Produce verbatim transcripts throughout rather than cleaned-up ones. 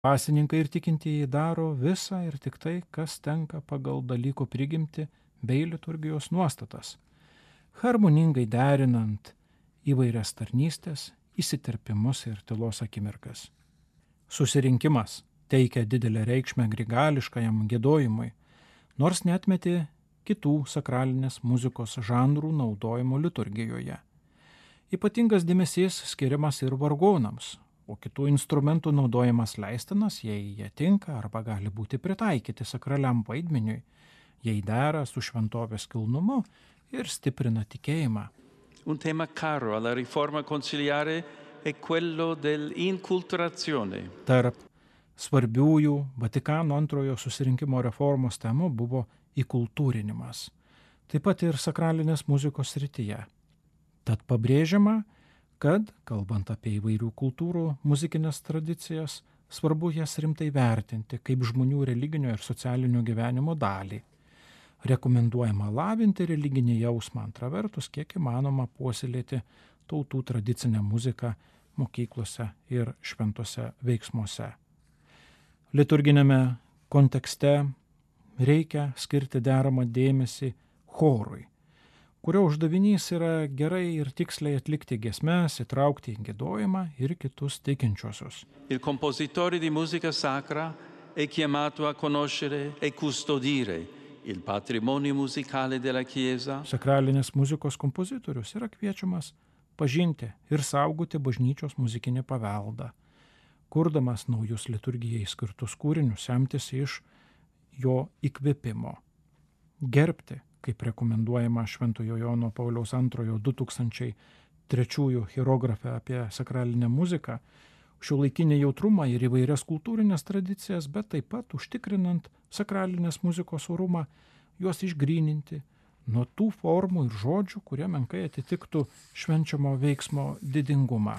Dvasininkai ir tikintieji daro visą ir tik tai, kas tenka pagal dalyko prigimtį bei liturgijos nuostatas, harmoningai derinant įvairias tarnystės, įsiterpimus ir tylos akimirkas. Susirinkimas teikia didelę reikšmę grigališkajam giedojimui, nors neatmetė kitų sakralinės muzikos žanrų naudojimo liturgijoje. Ypatingas dėmesys skiriamas ir vargonams, o kitų instrumentų naudojimas leistinas, jei jie tinka arba gali būti pritaikyti sakraliam vaidmeniui, jei dera su šventovės kilnumu ir stiprina tikėjimą. Un tema caro alla riforma conciliare è quello dell'inculturazione. Tarp svarbiųjų Vatikano antrojo susirinkimo reformos temų buvo įkultūrinimas, taip pat ir sakralinės muzikos srityje. Tad pabrėžiama, kad, kalbant apie įvairių kultūrų muzikinės tradicijas, svarbu jas rimtai vertinti kaip žmonių religinio ir socialinio gyvenimo dalį. Rekomenduojama lavinti religinį jausmą, antra vertus, kiek įmanoma puoselėti tautų tradicinę muziką mokyklose ir šventose veiksmuose. Liturginėme kontekste reikia skirti deramą dėmesį chorui, kurio uždavinys yra gerai ir tiksliai atlikti giesmes, įtraukti į giedojimą ir kitus tikinčiuosius. Il compositore di musica sacra è chiamato a conoscere e custodire il patrimonio musicale della Chiesa. Sakralinės muzikos kompozitorius yra kviečiamas pažinti ir saugoti bažnyčios muzikinį paveldą, kurdamas naujus liturgijai skirtus kūrinius, semtis iš jo įkvėpimo, gerbti, kaip rekomenduojama Šventojo Jono Pauliaus antrojo du tūkstančiai trečiųjų hierografe apie sakralinę muziką, šiuolaikinį jautrumą ir įvairias kultūrinės tradicijas, bet taip pat užtikrinant sakralinės muzikos orumą, juos išgryninti nuo tų formų ir žodžių, kurie menkai atitiktų švenčiamo veiksmo didingumą.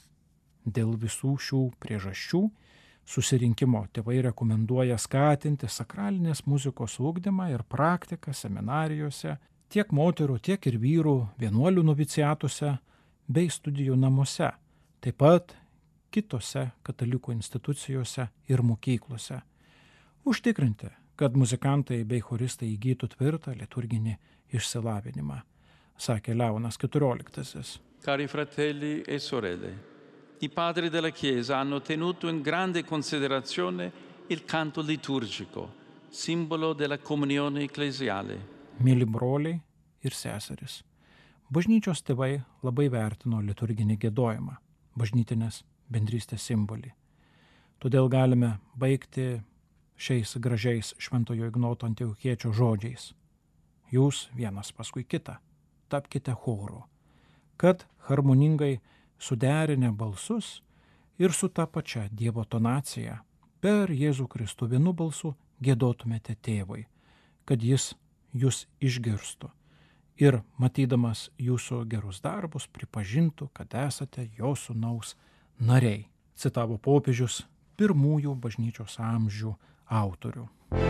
Dėl visų šių priežasčių susirinkimo tėvai rekomenduoja skatinti sakralinės muzikos ugdymą ir praktiką seminarijose, tiek moterų, tiek ir vyrų vienuolių noviciatuose bei studijų namuose, taip pat kitose katalikų institucijose ir mokyklose. Užtikrinti, kad muzikantai bei choristai įgytų tvirtą liturginį išsilavinimą, sakė Leonas keturioliktasis. Cari fratelli e sorelle, i padri della Chiesa hanno tenuto in grande considerazione il canto liturgico, simbolo della comunione ecclesiale. Mėly broliai ir seserys, bažnyčios tėvai labai vertino liturginį giedojimą, bažnytinės bendrystės simbolį. Todėl galime baigti šiais gražiais Šventojo Ignoto Antiochiečio žodžiais. Jūs vienas paskui kitą tapkite choru, kad harmoningai suderinę balsus ir su ta pačia Dievo tonacija per Jėzų Kristų vienu balsu giedotumėte tėvui, kad jis jūs išgirstų ir, matydamas jūsų gerus darbus, pripažintų, kad esate jo sūnaus nariai, citavo popiežius pirmųjų bažnyčios amžių autorių.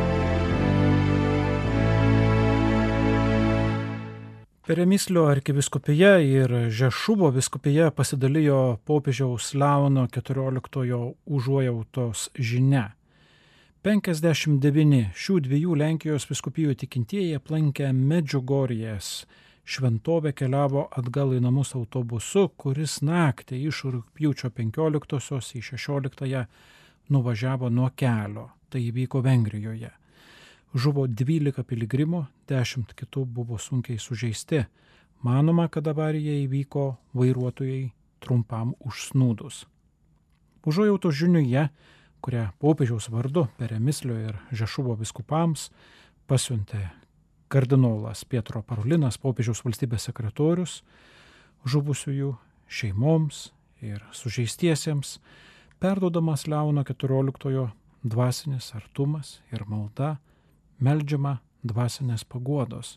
Peremislio arkivyskupija ir Žešuvo vyskupija pasidalijo popiežiaus Leono keturioliktojo užuojautos žinia. penkiasdešimt devyni šių dviejų Lenkijos vyskupijų tikintieji aplankę Medžiugorjės šventovę keliavo atgal į namus autobusu, kuris naktį iš rugpjūčio penkioliktosios į šešioliktąją nuvažiavo nuo kelio. Tai įvyko Vengrijoje. Žuvo dvylika piligrimų, dešimt kitų buvo sunkiai sužeisti. Manoma, kad avarija įvyko vairuotojai trumpam užsnūdus. Užuojautos žinioje, kurią popiežiaus vardu Peremislio ir Žešuvo vyskupams pasiuntė kardinolas Pietro Parolinas, popiežiaus valstybės sekretorius, žuvusiųjų šeimoms ir sužeistiesiems, perduodamas Leono keturioliktojo dvasinis artumas ir malda, meldžiama dvasinės paguodos.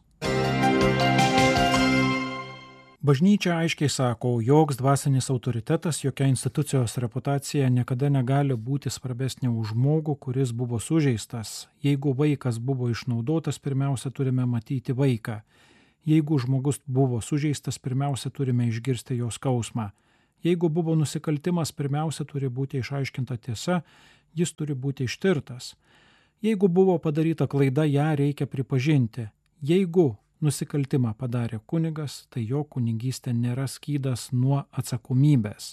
Bažnyčia aiškiai sako, joks dvasinis autoritetas, jokia institucijos reputacija niekada negali būti svarbesnė už žmogų, kuris buvo sužeistas. Jeigu vaikas buvo išnaudotas, pirmiausia turime matyti vaiką. Jeigu žmogus buvo sužeistas, pirmiausia turime išgirsti jo skausmą. Jeigu buvo nusikaltimas, pirmiausia turi būti išaiškinta tiesa, jis turi būti ištirtas. Jeigu buvo padaryta klaida, ją reikia pripažinti. Jeigu nusikaltimą padarė kunigas, tai jo kunigystė nėra skydas nuo atsakomybės.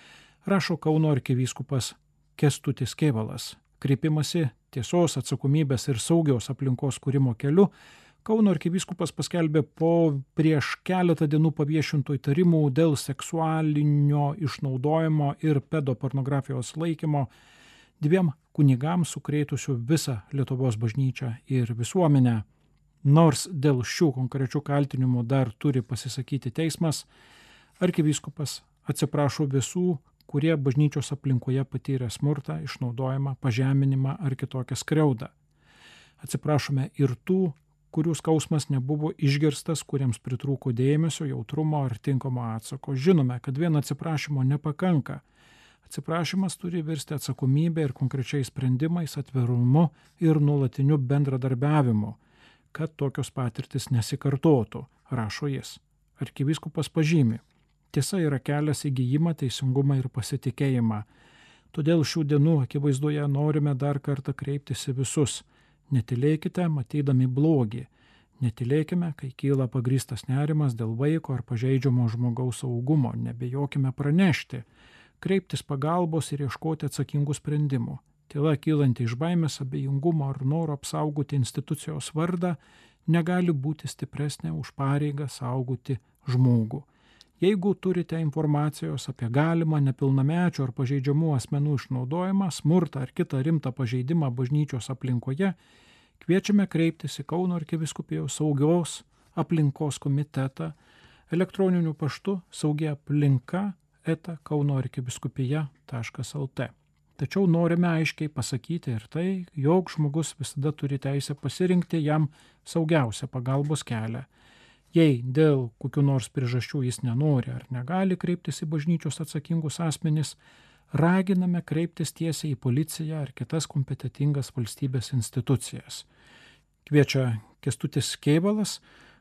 Rašo Kauno arkivyskupas Kęstutis Kėvalas. Kreipimasi tiesos, atsakomybės ir saugios aplinkos kūrimo keliu Kauno arkivyskupas paskelbė po prieš keletą dienų paviešintų įtarimų dėl seksualinio išnaudojimo ir pedopornografijos laikymo dviem kunigams sukrėtusių visą Lietuvos bažnyčią ir visuomenę. Nors dėl šių konkrečių kaltinimų dar turi pasisakyti teismas, arkivyskupas atsiprašo visų, kurie bažnyčios aplinkoje patyrė smurtą, išnaudojimą, pažeminimą ar kitokią skriaudą. Atsiprašome ir tų, kurių skausmas nebuvo išgirstas, kuriems pritrūko dėmesio, jautrumo ar tinkamo atsako. Žinome, kad vien atsiprašymo nepakanka. Atsiprašymas turi virsti atsakomybę ir konkrečiais sprendimais, atvirumu ir nuolatiniu bendradarbiavimu, kad tokios patirtis nesikartotų, rašo jis. Arkivyskupas pažymi, tiesa yra kelias į gijimą, teisingumą ir pasitikėjimą. Todėl šių dienų akivaizdoje norime dar kartą kreiptis į visus. Netylėkite, matydami blogį. Netylėkime, kai kyla pagrįstas nerimas dėl vaiko ar pažeidžiamo žmogaus saugumo. Nebijokime pranešti, kreiptis pagalbos ir ieškoti atsakingų sprendimų. Tyla kylanti iš baimės, abejingumo ar noro apsaugoti institucijos vardą negali būti stipresnė už pareigą saugoti žmogų. Jeigu turite informacijos apie galimą nepilnamečių ar pažeidžiamų asmenų išnaudojimą, smurtą ar kitą rimtą pažeidimą bažnyčios aplinkoje, kviečiame kreiptis į Kauno arkivyskupijos saugios aplinkos komitetą elektroniniu paštu saugiaplinka eta kaunoarkivyskupija taškas lt. Tačiau norime aiškiai pasakyti ir tai, jog žmogus visada turi teisę pasirinkti jam saugiausią pagalbos kelią. Jei dėl kokių nors priežasčių jis nenori ar negali kreiptis į bažnyčios atsakingus asmenis, raginame kreiptis tiesiai į policiją ar kitas kompetitingas valstybės institucijas. Kviečia Kęstutis Kėvalas,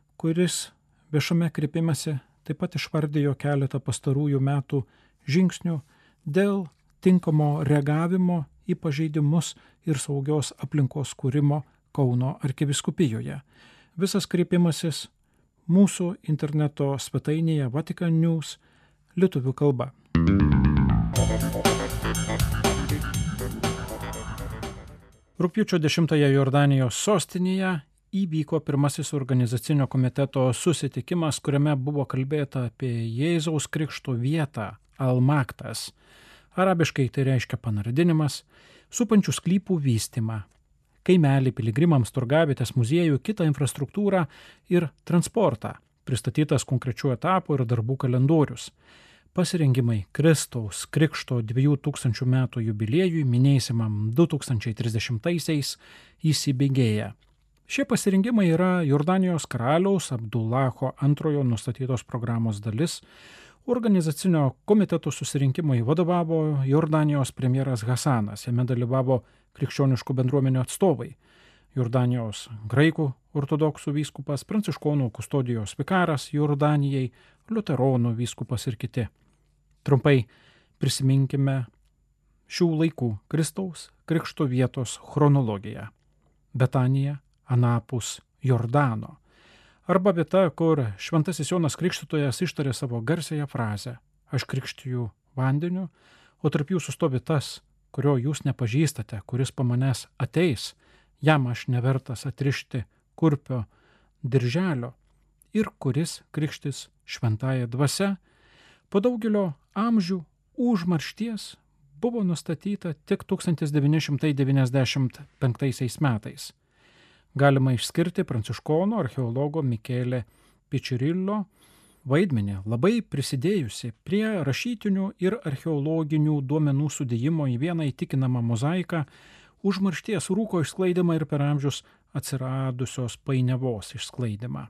kuris viešame kreipimąsi taip pat išvardijo keletą pastarųjų metų žingsnių dėl tinkamo reagavimo į pažeidimus ir saugios aplinkos kūrimo Kauno arkivyskupijoje. Visas kreipimasis mūsų interneto svetainėje Vatican News lietuvių kalba. Rugpjūčio dešimtąją Jordanijos sostinėje įvyko pirmasis organizacinio komiteto susitikimas, kuriame buvo kalbėta apie Jėzaus krikšto vietą Al-Maktas. Arabiškai tai reiškia panardinimas, supančių sklypų vystymą, kaimelį, piligrimams, turgavietės, muziejų, kitą infrastruktūrą ir transportą, pristatytas konkrečių etapų ir darbų kalendorius. Pasirengimai Kristaus krikšto dviejų tūkstančių metų jubiliejui minėsimam du tūkstančiai trisdešimtaisiais įsibėgėja. Šie pasirengimai yra Jordanijos karaliaus Abdullacho antrojo nustatytos programos dalis. Organizacinio komiteto susirinkimui vadovavo Jordanijos premjeras Hasanas, jame dalyvavo krikščioniškų bendruomenių atstovai. Jordanijos graikų ortodoksų vyskupas, pranciškonų kustodijos vikaras Jordanijai, liuteronų vyskupas ir kiti. Trumpai prisiminkime šių laikų Kristaus krikšto vietos chronologiją. Betanija anapus Jordano. Arba vieta, kur šventasis Jonas Krikštytojas ištarė savo garsiąją frazę: aš krikštiju vandeniu, o tarp jūsų stovi tas, kurio jūs nepažįstate, kuris po manęs ateis, jam aš nevertas atrišti kurpio dirželio ir kuris krikštis šventąja dvasia. Po daugelio amžių užmaršties buvo nustatyta tik tūkstantis devyni šimtai devyniasdešimt penktaisiais metais. Galima išskirti pranciškono archeologo Mikelė Pičirillo vaidmenį, labai prisidėjusi prie rašytinių ir archeologinių duomenų sudėjimo į vieną įtikinamą mozaiką, užmaršties rūko išsklaidimą ir per amžius atsiradusios painiavos išsklaidimą.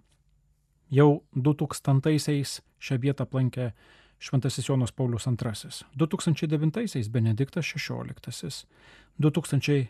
Jau du tūkstantaisiais šią vietą aplankė šventasis Jonas Paulius antrasis, du tūkstančiai devintaisiais Benediktas šešioliktasis, du tūkstančiai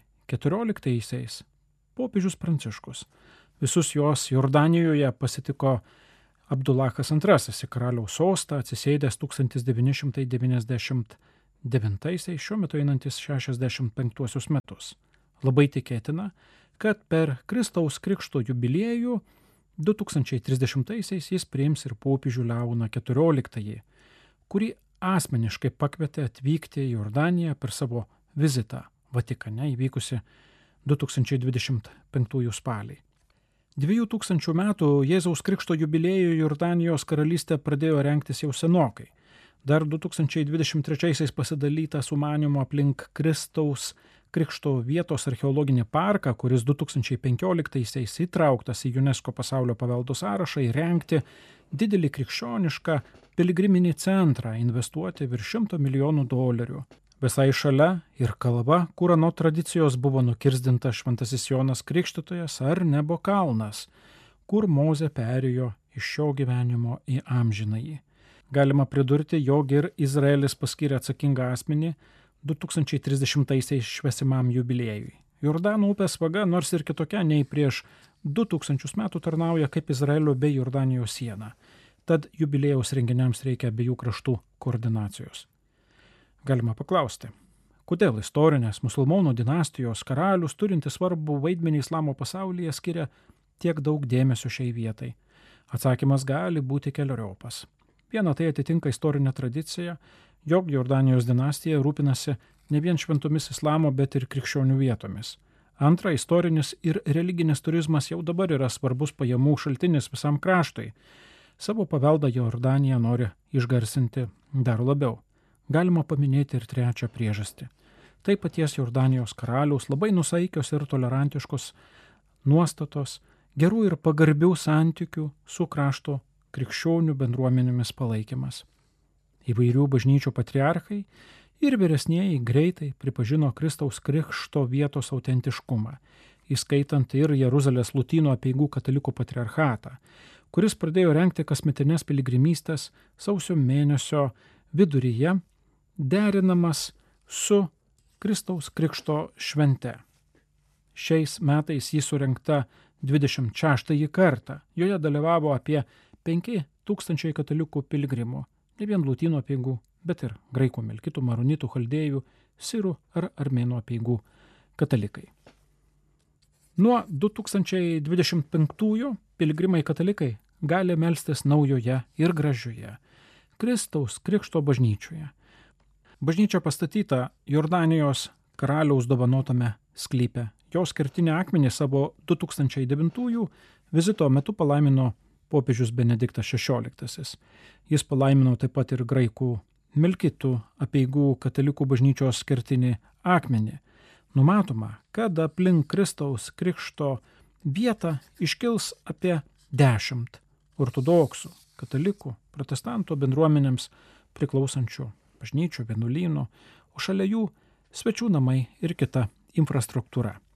keturioliktaisiais popiežius Pranciškus. Visus jos Jordanijoje pasitiko Abdulachas antrasis į karaliaus sostą atsisėdęs tūkstantis devyni šimtai devyniasdešimt devintaisiais, šiuo metu einantis šešiasdešimt penktuosius metus. Labai tikėtina, kad per Kristaus krikšto jubiliejų du tūkstančiai trisdešimtaisiais jis priims ir popiežių Leoną keturioliktąjį, kurį asmeniškai pakvietė atvykti į Jordaniją per savo vizitą Vatikane įvykusi du tūkstančiai dvidešimt penktųjų spalį. Dviejų tūkstančių metų Jėzaus krikšto jubiliejų Jordanijos karalystė pradėjo rengtis jau senokai. Dar du tūkstančiai dvidešimt trečiaisiais pasidalyta sumanymu aplink Kristaus krikšto vietos archeologinį parką, kuris du tūkstančiai penkioliktaisiais įtrauktas į UNESCO pasaulio paveldo sąrašą, įrengti didelį krikščionišką piligriminį centrą, investuoti virš šimto milijonų dolerių. Visai šalia ir kalva, kur anot tradicijos buvo nukirsdintas Šventasis Jonas Krikštytojas ar Nebo kalnas, kur Mozė perėjo iš šio gyvenimo į amžinąjį. Galima pridurti, jog ir Izraelis paskyrė atsakingą asmenį du tūkstančiai trisdešimtaisiais švęsimam jubiliejui. Jordano upės vaga, nors ir kitokia nei prieš du tūkstančius metų, tarnauja kaip Izraelio bei Jordanijos siena. Tad jubiliejaus renginiams reikia abiejų kraštų koordinacijos. Galima paklausti, kodėl istorinės musulmonų dinastijos karalius, turintis svarbų vaidmenį islamo pasaulyje, skiria tiek daug dėmesio šiai vietai? Atsakymas gali būti keleriopas. Viena, tai atitinka istorinę tradiciją, jog Jordanijos dinastija rūpinasi ne vien šventomis islamo, bet ir krikščionių vietomis. Antra, istorinis ir religinis turizmas jau dabar yra svarbus pajamų šaltinis visam kraštui. Savo paveldą Jordanija nori išgarsinti dar labiau. Galima paminėti ir trečią priežastį. Tai paties Jordanijos karaliaus labai nusaikios ir tolerantiškos nuostatos, gerų ir pagarbių santykių su krašto krikščionių bendruomenėmis palaikymas. Įvairių bažnyčių patriarchai ir vyresnieji greitai pripažino Kristaus krikšto vietos autentiškumą, įskaitant ir Jeruzalės Lotynų apeigų katalikų patriarchatą, kuris pradėjo rengti kasmetines piligrimystes sausio mėnesio viduryje, derinamas su Kristaus krikšto švente. Šiais metais jį surengta dvidešimt šeštąjį kartą. Joje dalyvavo apie penki tūkstančiai katalikų piligrimų, ne vien lotynų apeigų, bet ir graikų, melkitų, maronitų, chaldėjų, sirų ar armėnų apeigų katalikai. Nuo du tūkstančiai dvidešimt penktųjų piligrimai katalikai gali melstis naujoje ir gražioje Kristaus krikšto bažnyčioje. Bažnyčia pastatyta Jordanijos karaliaus dovanotame sklype. Jos kertinį akmenį savo du tūkstančiai devintųjų vizito metu palaimino popiežius Benediktas šešioliktasis. Jis palaimino taip pat ir graikų melkitų apeigų katalikų bažnyčios kertinį akmenį. Numatoma, kad aplink Kristaus krikšto vietą iškils apie dešimt ortodoksų, katalikų, protestantų bendruomenėms priklausančių bažnyčių, vienuolynų, o šalia jų svečių namai ir kita infrastruktūra.